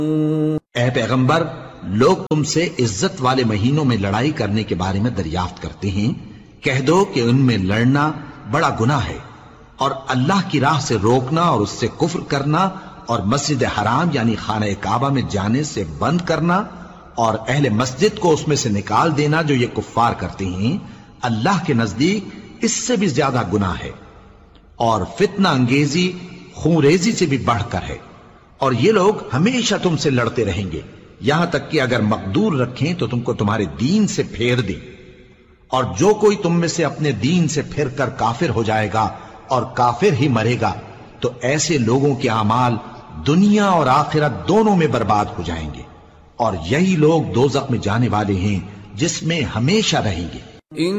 ए पैगंबर, लोग तुमसे इज्जत वाले महीनों में लड़ाई करने के बारे में दरियाफ्त करते हैं। कह दो कि उनमें लड़ना बड़ा गुनाह है, और अल्लाह की राह से रोकना और उससे कुफ्र करना और मस्जिद हराम यानी खाना काबा में जाने से बंद करना और अहले मस्जिद को उसमें से निकाल देना जो ये कुफ्फार करते हैं, अल्लाह के नजदीक इससे भी ज्यादा गुनाह है और फितना अंगेजी खूंरेजी से भी बढ़कर है। और ये लोग हमेशा तुमसे लड़ते रहेंगे, यहां तक कि अगर मकदूर रखें तो तुमको तुम्हारे दीन से फेर दें। और जो कोई तुम में से अपने दीन से फिर कर काफिर हो जाएगा और काफिर ही मरेगा, तो ऐसे लोगों के अमाल दुनिया और आखिरत दोनों में बर्बाद हो जाएंगे, और यही लोग दोज़ख में जाने वाले हैं जिसमें हमेशा रहेंगे।